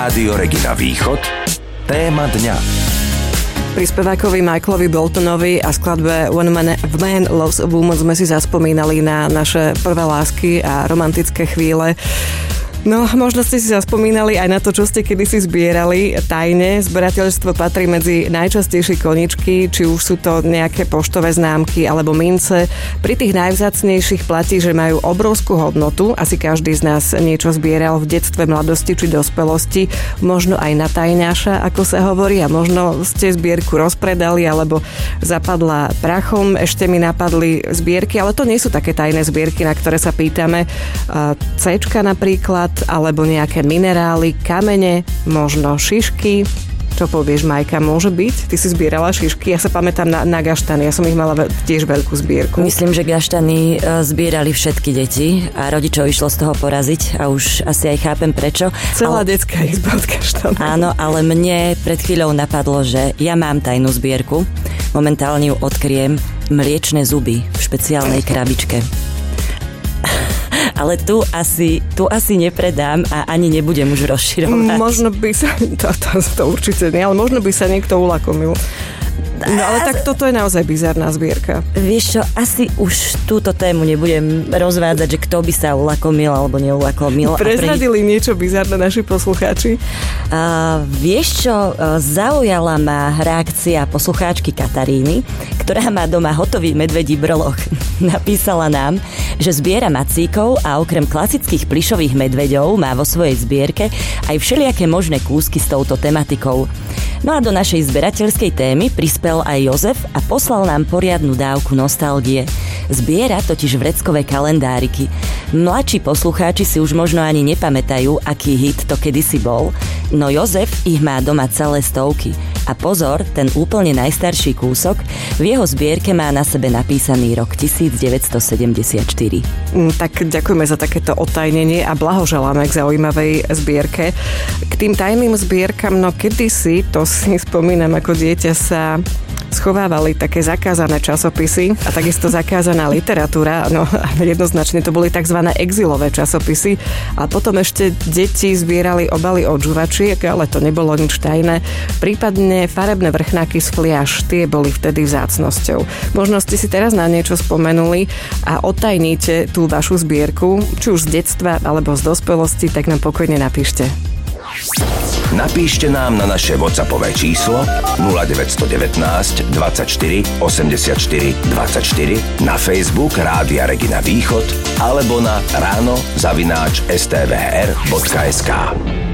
Rádio Regina Východ. Téma dňa. Pri spevákovi Michaelovi Boltonovi a skladbe When Man Loves a Woman sme si zaspomínali na naše prvé lásky a romantické chvíle. No, možno ste si zaspomínali aj na to, čo ste kedysi zbierali tajne. Zberateľstvo patrí medzi najčastejšie koničky, či už sú to nejaké poštové známky alebo mince. Pri tých najvzácnejších platí, že majú obrovskú hodnotu. Asi každý z nás niečo zbieral v detstve, mladosti či dospelosti. Možno aj na tajňaša, ako sa hovorí, a možno ste zbierku rozpredali alebo zapadla prachom. Ešte mi napadli zbierky, ale to nie sú také tajné zbierky, na ktoré sa pýtame. Céčka napríklad, alebo nejaké minerály, kamene, možno šišky. Čo povieš, Majka, môže byť? Ty si zbierala šišky? Ja sa pamätám na gaštany, ja som ich mala tiež veľkú zbierku. Myslím, že gaštany zbierali všetky deti a rodičov išlo z toho poraziť a už asi aj chápem prečo. Celá detská izba od gaštanov. Áno, ale mne pred chvíľou napadlo, že ja mám tajnú zbierku. Momentálne ju odkryjem. Mliečne zuby v špeciálnej krabičke. Ale tu asi nepredám a ani nebudem už rozširovať. Možno by sa, to určite nie, ale možno by sa niekto ulakomil. No ale tak toto je naozaj bizarná zbierka. Vieš čo, asi už túto tému nebudem rozvádzať, že kto by sa ulakomil alebo neulakomil. Prezradili niečo bizarné naši poslucháči? Vieš čo, zaujala ma reakcia poslucháčky Kataríny, ktorá má doma hotový medvedí brloch. Napísala nám, že zbiera macíkov a okrem klasických plyšových medveďov má vo svojej zbierke aj všelijaké možné kúsky s touto tematikou. No a do našej zberateľskej témy prispel aj Jozef a poslal nám poriadnu dávku nostalgie. Zbiera totiž vreckové kalendáriky. Mladší poslucháči si už možno ani nepamätajú, aký hit to kedysi bol, no Jozef ich má doma celé stovky. A pozor, ten úplne najstarší kúsok, v jeho zbierke má na sebe napísaný rok 1974. Tak ďakujeme za takéto otajnenie a blahoželáme k zaujímavej zbierke. K tým tajným zbierkam, no kedysi, to si spomínam, ako dieťa sa schovávali také zakázané časopisy a takisto zakázaná literatúra, no jednoznačne to boli tzv. Exilové časopisy a potom ešte deti zbierali obaly od žuvačiek, ale to nebolo nič tajné. Prípadne farebné vrchnáky z fliaš, tie boli vtedy vzácnosťou. Možno ste si teraz na niečo spomenuli a otajníte tú vašu zbierku, či už z detstva alebo z dospelosti, tak nám pokojne napíšte. Napíšte nám na naše WhatsAppové číslo 0919 24 84 24, na Facebook Rádia Regina Východ alebo na ráno@stvr.sk.